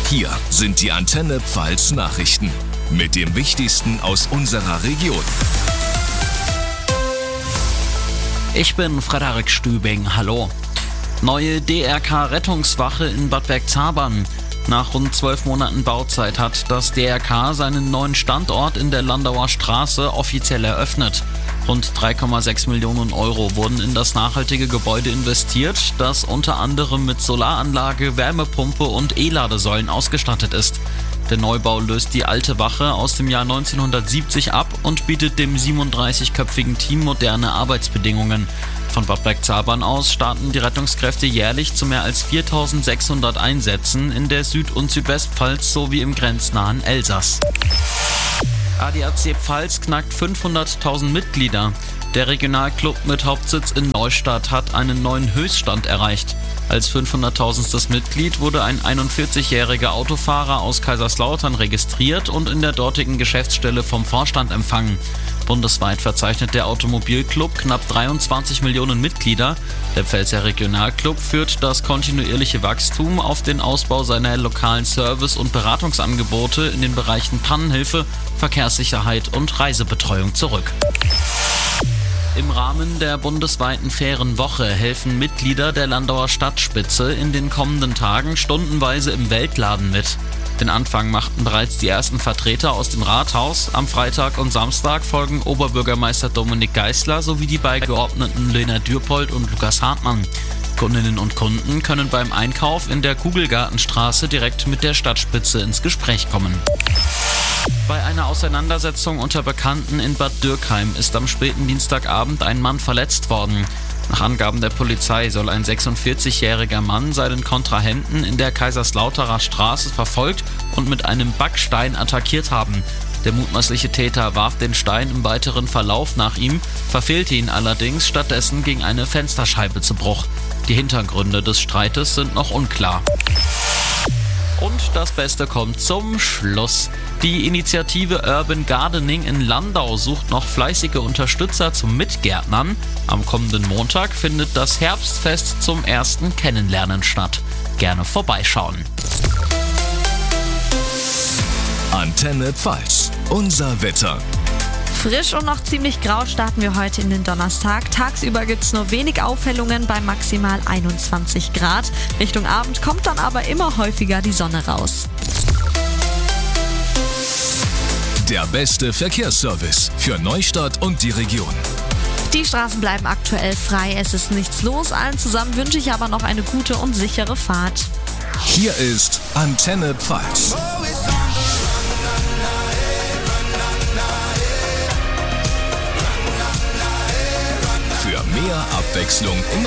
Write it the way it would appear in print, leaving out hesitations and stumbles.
Hier sind die Antenne Pfalz Nachrichten mit dem Wichtigsten aus unserer Region. Ich bin Frederik Stübing, hallo. Neue DRK-Rettungswache in Bad Bergzabern. Nach rund 12 Monaten Bauzeit hat das DRK seinen neuen Standort in der Landauer Straße offiziell eröffnet. Rund 3,6 Millionen Euro wurden in das nachhaltige Gebäude investiert, das unter anderem mit Solaranlage, Wärmepumpe und E-Ladesäulen ausgestattet ist. Der Neubau löst die alte Wache aus dem Jahr 1970 ab und bietet dem 37-köpfigen Team moderne Arbeitsbedingungen. Von Bad Bergzabern aus starten die Rettungskräfte jährlich zu mehr als 4.600 Einsätzen in der Süd- und Südwestpfalz sowie im grenznahen Elsass. ADAC Pfalz knackt 500.000 Mitglieder. Der Regionalclub mit Hauptsitz in Neustadt hat einen neuen Höchststand erreicht. Als 500.000stes Mitglied wurde ein 41-jähriger Autofahrer aus Kaiserslautern registriert und in der dortigen Geschäftsstelle vom Vorstand empfangen. Bundesweit verzeichnet der Automobilclub knapp 23 Millionen Mitglieder. Der Pfälzer Regionalclub führt das kontinuierliche Wachstum auf den Ausbau seiner lokalen Service- und Beratungsangebote in den Bereichen Pannenhilfe, Verkehrssicherheit und Reisebetreuung zurück. Im Rahmen der bundesweiten Fairen Woche helfen Mitglieder der Landauer Stadtspitze in den kommenden Tagen stundenweise im Weltladen mit. Den Anfang machten bereits die ersten Vertreter aus dem Rathaus. Am Freitag und Samstag folgen Oberbürgermeister Dominik Geisler sowie die Beigeordneten Lena Dürpold und Lukas Hartmann. Kundinnen und Kunden können beim Einkauf in der Kugelgartenstraße direkt mit der Stadtspitze ins Gespräch kommen. Bei einer Auseinandersetzung unter Bekannten in Bad Dürkheim ist am späten Dienstagabend ein Mann verletzt worden. Nach Angaben der Polizei soll ein 46-jähriger Mann seinen Kontrahenten in der Kaiserslauterer Straße verfolgt und mit einem Backstein attackiert haben. Der mutmaßliche Täter warf den Stein im weiteren Verlauf nach ihm, verfehlte ihn allerdings stattdessen gegen eine Fensterscheibe zu Bruch. Die Hintergründe des Streites sind noch unklar. Und das Beste kommt zum Schluss. Die Initiative Urban Gardening in Landau sucht noch fleißige Unterstützer zum Mitgärtnern. Am kommenden Montag findet das Herbstfest zum ersten Kennenlernen statt. Gerne vorbeischauen. Antenne Pfalz, unser Wetter. Frisch und noch ziemlich grau starten wir heute in den Donnerstag. Tagsüber gibt es nur wenig Aufhellungen bei maximal 21 Grad. Richtung Abend kommt dann aber immer häufiger die Sonne raus. Der beste Verkehrsservice für Neustadt und die Region. Die Straßen bleiben aktuell frei, es ist nichts los. Allen zusammen wünsche ich aber noch eine gute und sichere Fahrt. Hier ist Antenne Pfalz. Für mehr Abwechslung im